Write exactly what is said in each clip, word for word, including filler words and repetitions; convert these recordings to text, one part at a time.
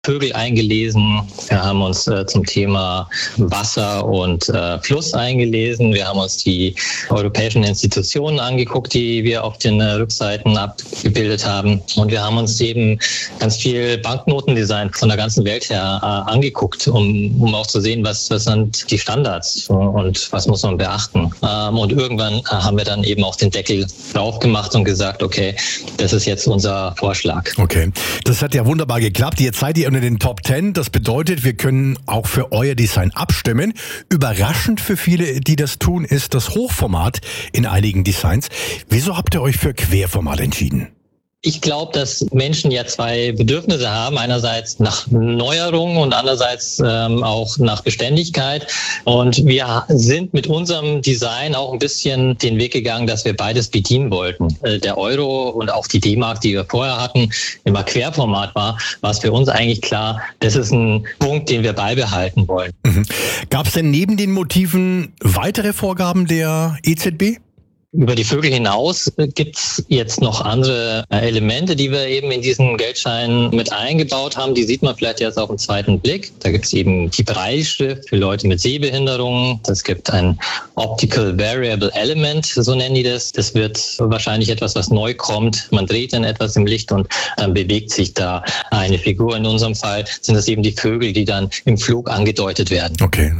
Vögel eingelesen, wir haben uns äh, zum Thema Wasser und äh, Fluss eingelesen, wir haben uns die europäischen Institutionen angeguckt, die wir auf den äh, Rückseiten abgebildet haben, und wir haben uns eben ganz viel Banknotendesign von der ganzen Welt her äh, angeguckt, um, um auch zu sehen, was, was sind die Standards und was muss man beachten. Ähm, und irgendwann äh, haben wir dann eben auch den Deckel drauf gemacht und gesagt, okay, das ist jetzt unser Vorschlag. Okay, das hat ja wunderbar geklappt. Jetzt seid ihr unter den Top Ten. Das bedeutet, wir können auch für euer Design abstimmen. Überraschend für viele, die das tun, ist das Hochformat in einigen Designs. Wieso habt ihr euch für Querformat entschieden? Ich glaube, dass Menschen ja zwei Bedürfnisse haben. Einerseits nach Neuerung und andererseits ähm, auch nach Beständigkeit. Und wir sind mit unserem Design auch ein bisschen den Weg gegangen, dass wir beides bedienen wollten. Äh, der Euro und auch die D-Mark, die wir vorher hatten, immer Querformat war, war es für uns eigentlich klar, das ist ein Punkt, den wir beibehalten wollen. Mhm. Gab es denn neben den Motiven weitere Vorgaben der E Z B? Über die Vögel hinaus gibt's jetzt noch andere Elemente, die wir eben in diesen Geldscheinen mit eingebaut haben. Die sieht man vielleicht jetzt auf den zweiten Blick. Da gibt's eben die Brailleschrift für Leute mit Sehbehinderungen. Es gibt ein Optical Variable Element, so nennen die das. Das wird wahrscheinlich etwas, was neu kommt. Man dreht dann etwas im Licht und dann bewegt sich da eine Figur. In unserem Fall sind das eben die Vögel, die dann im Flug angedeutet werden. Okay.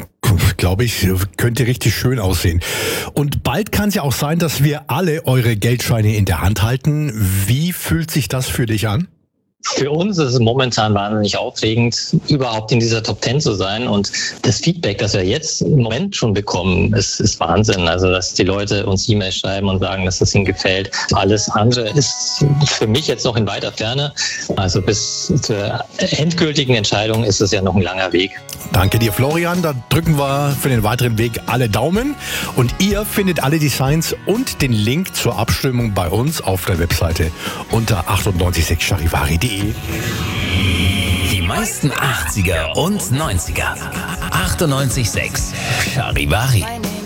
Glaube ich, könnte richtig schön aussehen. Und bald kann es ja auch sein, dass wir alle eure Geldscheine in der Hand halten. Wie fühlt sich das für dich an? Für uns ist es momentan wahnsinnig aufregend, überhaupt in dieser Top Ten zu sein. Und das Feedback, das wir jetzt im Moment schon bekommen, ist, ist Wahnsinn. Also, dass die Leute uns E-Mails schreiben und sagen, dass es ihnen gefällt. Alles andere ist für mich jetzt noch in weiter Ferne. Also bis zur endgültigen Entscheidung ist es ja noch ein langer Weg. Danke dir, Florian. Da drücken wir für den weiteren Weg alle Daumen. Und ihr findet alle Designs und den Link zur Abstimmung bei uns auf der Webseite unter achtundneunzig Komma sechs charivari punkt de. Die meisten achtziger und neunziger. achtundneunzig Komma sechs Charivari.